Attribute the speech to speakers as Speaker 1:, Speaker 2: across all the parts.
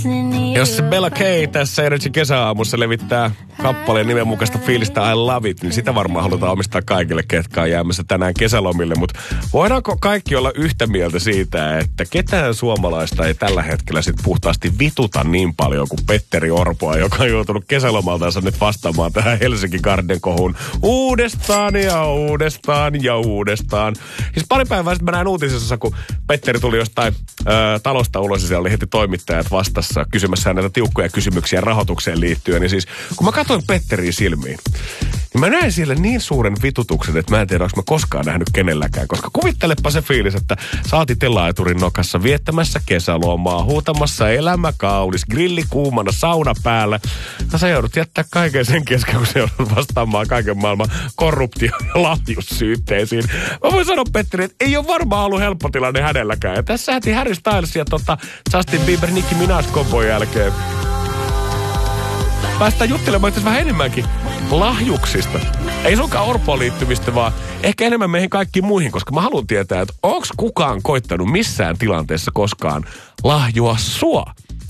Speaker 1: Jos se Bella Kay tässä Energy kesäaamussa levittää kappaleen nimen mukaista fiilistä I Love It, niin sitä varmaan halutaan omistaa kaikille, ketkä on jäämässä tänään kesälomille. Mutta voidaanko kaikki olla yhtä mieltä siitä, että ketään suomalaista ei tällä hetkellä sit puhtaasti vituta niin paljon kuin Petteri Orpoa, joka on joutunut kesälomaltaansa nyt vastaamaan tähän Helsinki Garden -kohuun uudestaan ja uudestaan ja uudestaan. Siis pari päivää sitten mä näin uutisessa, kun Petteri tuli jostain talosta ulos ja siellä oli heti toimittajat vastassa kysymässä näitä tiukkoja kysymyksiä rahoitukseen liittyen. Ja siis kun mä katsoin Petteriin silmiin, niin mä näin siellä niin suuren vitutuksen, että mä en tiedä, onko mä koskaan nähnyt kenelläkään. Koska kuvittelepa se fiilis, että saatit telaiturin nokassa viettämässä kesälomaa, huutamassa elämä kaunis, grilli kuumana, sauna päällä. Ja sä joudut jättää kaiken sen kesken, kun sä joudut vastaamaan kaiken maailman korruptio- ja lahjussyytteisiin. Mä voin sanoa, Petteri, että ei ole varmaan ollut helppo tilanne hänelläkään. Ja tässä heti Harry Styles ja Justin Bieber, Nicki Minaj -kompon jälkeen päästään juttelemaan itse vähän enemmänkin lahjuksista. Ei sunkaan Orpoon liittymistä, vaan ehkä enemmän meihin kaikkiin muihin, koska mä haluan tietää, että onko kukaan koittanut missään tilanteessa koskaan lahjoa sua?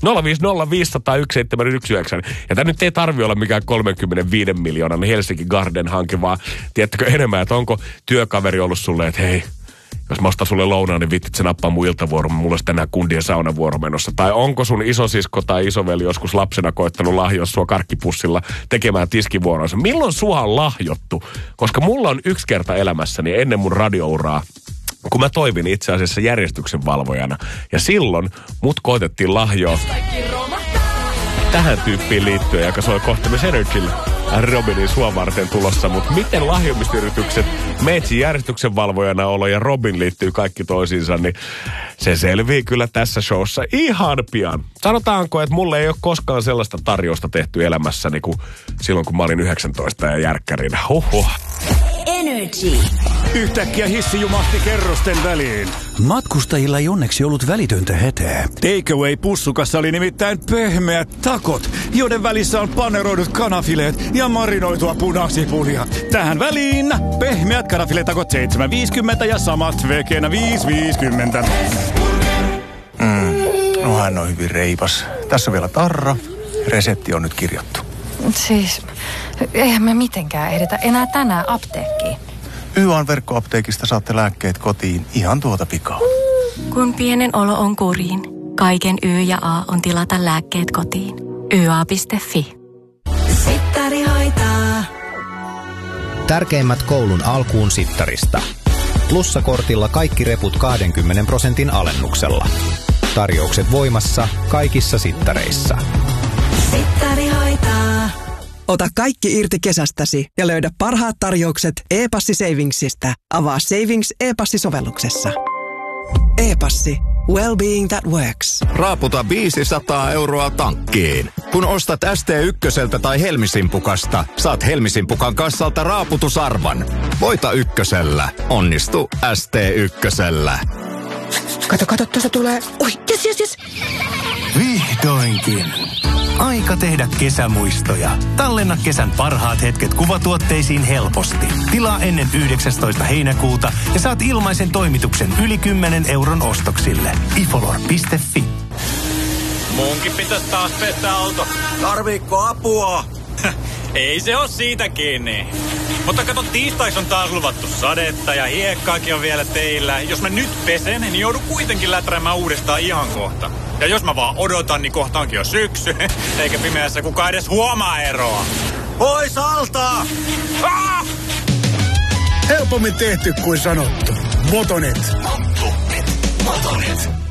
Speaker 1: 050501719. Ja tämä nyt ei tarvi olla mikään 35 miljoonan Helsinki Garden-hanke, vaan tiedättekö enemmän, että onko työkaveri ollut sulle, että hei, jos mä ostan sulle lounaan, niin vittit se nappaa mun iltavuoron, mulla olisi tänään kundien saunavuoro menossa. Tai onko sun isosisko tai isoveli joskus lapsena koittanut lahjoa sua karkkipussilla tekemään tiskivuoronsa? Milloin sua on lahjottu? Koska mulla on yksi kerta elämässäni ennen mun radiouraa, kun mä toimin itse asiassa järjestyksen valvojana. Ja silloin mut koitettiin lahjoa tähän tyyppiin liittyen, joka soi kohta myös Energyllä Robinin sua varten tulossa. Mutta miten lahjomisyritykset, meitsi järjestyksen valvojana olo ja Robin liittyy kaikki toisiinsa, niin se selvii kyllä tässä showssa ihan pian. Sanotaanko, että mulle ei ole koskaan sellaista tarjousta tehty elämässäni kuin silloin, kun mä olin 19 ja järkkärinä. Huhhuh.
Speaker 2: Energy.
Speaker 3: Yhtäkkiä hissi jumahti kerrosten väliin.
Speaker 4: Matkustajilla ei onneksi ollut välitöntä hätää.
Speaker 3: Takeaway-pussukassa oli nimittäin pehmeät takot, joiden välissä on paneroidut kanafileet ja marinoitua punasipulia. Tähän väliin pehmeät kanafiletakot 7,50 ja samat vegenä 5,50.
Speaker 5: No hän on hyvin reipas. Tässä on vielä tarra. Resepti on nyt kirjattu.
Speaker 6: Siis, eihän me mitenkään edetä enää tänään apteekkiin.
Speaker 5: YAn verkkoapteekista saatte lääkkeet kotiin ihan tuota pikaa.
Speaker 7: Kun pienen olo on kuriin, kaiken Y ja A on tilata lääkkeet kotiin. YA.fi.
Speaker 2: Sittari hoitaa.
Speaker 8: Tärkeimmät koulun alkuun sittarista. Plussakortilla kaikki reput 20% alennuksella. Tarjoukset voimassa kaikissa sittareissa.
Speaker 2: Sittari hoitaa.
Speaker 9: Ota kaikki irti kesästäsi ja löydä parhaat tarjoukset e-passi Savingsista. Avaa Savings e-passi-sovelluksessa. E-passi. Well-being that works.
Speaker 10: Raaputa 500 € tankkiin. Kun ostat ST1 tai Helmisimpukasta, saat Helmisimpukan kassalta raaputusarvan. Voita ykkösellä. Onnistu ST1.
Speaker 9: Kato, tuossa tulee. Oi, yes.
Speaker 11: Vihdoinkin. Aika tehdä kesämuistoja. Tallenna kesän parhaat hetket kuvatuotteisiin helposti. Tilaa ennen 19. heinäkuuta ja saat ilmaisen toimituksen yli 10 € ostoksille. ifolor.fi.
Speaker 12: Munkin pitäisi taas pestä auto.
Speaker 13: Tarviikko apua?
Speaker 12: Ei se oo siitä kiinni. Mutta kato, tiistaiksi on taas luvattu sadetta ja hiekkaakin on vielä teillä. Jos mä nyt pesen, niin joudun kuitenkin läträämään uudestaan ihan kohta. Ja jos mä vaan odotan, niin kohta onkin jo syksy. Eikä pimeässä kukaan edes huomaa eroa.
Speaker 13: Pois alta!
Speaker 12: Ah!
Speaker 3: Helpommin tehty kuin sanottu. Motonet.
Speaker 2: Motonet.